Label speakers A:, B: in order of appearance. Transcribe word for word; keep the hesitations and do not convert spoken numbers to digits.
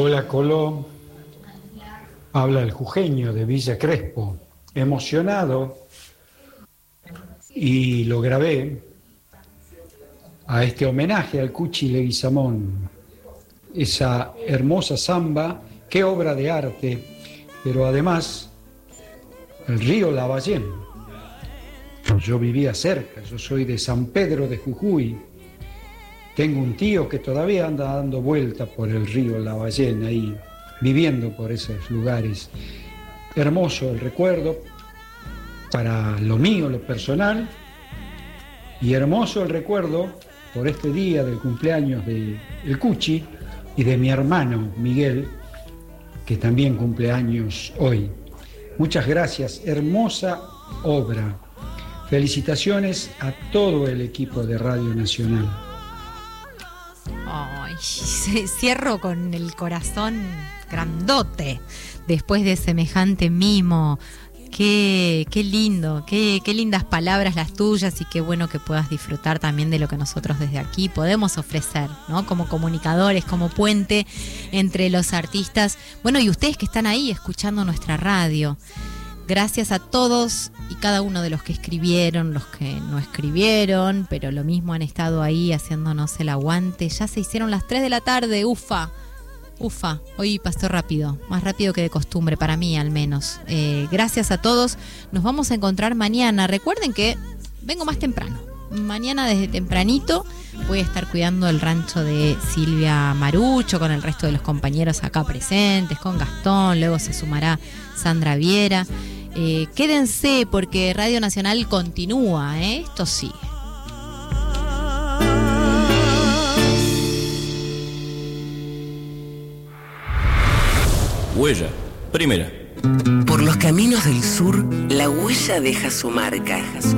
A: Hola Colón, habla el jujeño de Villa Crespo, emocionado, y lo grabé a este homenaje al Cuchi Leguizamón, esa hermosa samba, qué obra de arte, pero además el río Lavallén. Yo vivía cerca, yo soy de San Pedro de Jujuy. Tengo un tío que todavía anda dando vuelta por el río Lavallén, ahí, viviendo por esos lugares. Hermoso el recuerdo para lo mío, lo personal, y hermoso el recuerdo por este día del cumpleaños de el Cuchi y de mi hermano Miguel, que también cumple años hoy. Muchas gracias, hermosa obra. Felicitaciones a todo el equipo de Radio Nacional.
B: Ay, cierro con el corazón grandote después de semejante mimo. Qué, qué lindo, qué, qué lindas palabras las tuyas, y qué bueno que puedas disfrutar también de lo que nosotros desde aquí podemos ofrecer, ¿no? Como comunicadores, como puente entre los artistas, bueno, y ustedes que están ahí escuchando nuestra radio. Gracias a todos y cada uno de los que escribieron, los que no escribieron, pero lo mismo han estado ahí haciéndonos el aguante. Ya se hicieron las tres de la tarde, ufa. Ufa, hoy pasó rápido, más rápido que de costumbre, para mí al menos. Eh, gracias a todos, nos vamos a encontrar mañana. Recuerden que vengo más temprano. Mañana desde tempranito voy a estar cuidando el rancho de Silvia Marucho con el resto de los compañeros acá presentes, con Gastón, luego se sumará Sandra Viera. Eh, quédense porque Radio Nacional continúa, ¿eh? Esto sigue.
C: Huella, primera.
D: Por los caminos del sur, la huella deja su marca.